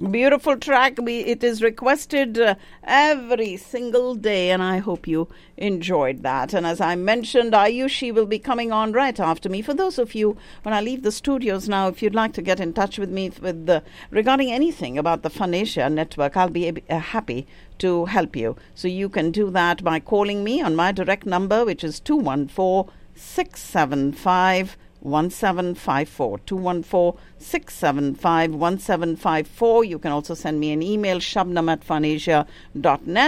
Beautiful track. It is requested every single day, and I hope you enjoyed that. And as I mentioned, Ayushi will be coming on right after me. For those of you, when I leave the studios now, if you'd like to get in touch with me regarding anything about the Fun Asia network, I'll be happy to help you. So you can do that by calling me on my direct number, which is 214-675-1754. 214-675-1754. You can also send me an email, shabnam@funasia.net.